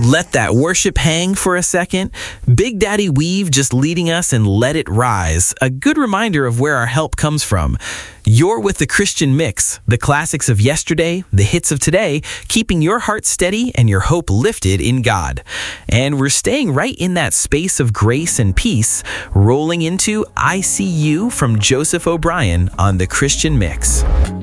Let that worship hang for a second. Big Daddy Weave just leading us in Let It Rise, a good reminder of where our help comes from. You're with the Christian Mix, the classics of yesterday, the hits of today, keeping your heart steady and your hope lifted in God. And we're staying right in that space of grace and peace, rolling into I See You from Joseph O'Brien on the Christian Mix.